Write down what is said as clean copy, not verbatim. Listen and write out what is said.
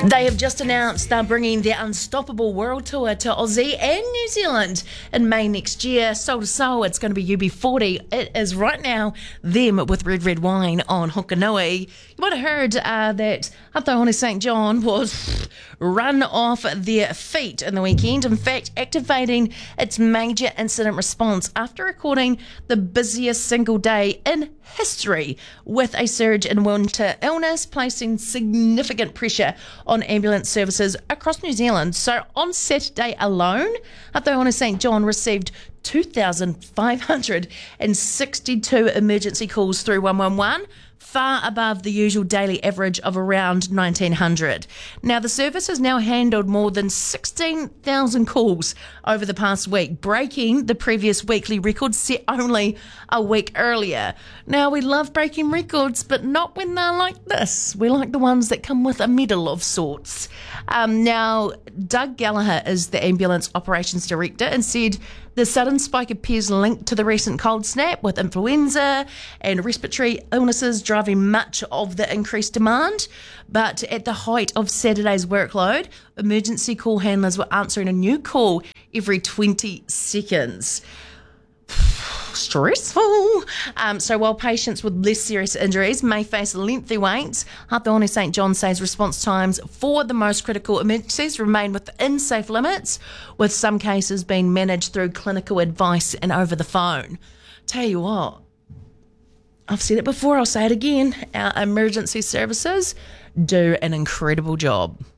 They have just announced they're bringing their Unstoppable World Tour to Aussie and New Zealand in May next year. Soul to Soul, it's going to be UB40. It is right now them with Red Wine on Hokanui. You might have heard that Hataone St. John was run off their feet in the weekend. In fact, activating its major incident response after recording the busiest single day in history with a surge in winter illness, placing significant pressure on ambulance services across New Zealand. So on Saturday alone, Hataone St. John received 2,562 emergency calls through 111, far above the usual daily average of around 1,900. Now, the service has now handled more than 16,000 calls over the past week, breaking the previous weekly record set only a week earlier. Now, we love breaking records, but not when they're like this. We like the ones that come with a medal of sorts. Now, Doug Gallagher is the ambulance operations director and said the sudden spike appears linked to the recent cold snap, with influenza and respiratory illnesses driving much of the increased demand. But at the height of Saturday's workload, emergency call handlers were answering a new call every 20 seconds. Stressful. So while patients with less serious injuries may face lengthy waits, Hataone St. John says response times for the most critical emergencies remain within safe limits, with some cases being managed through clinical advice and over the phone. Tell you what, I've said it before, I'll say it again, our emergency services do an incredible job.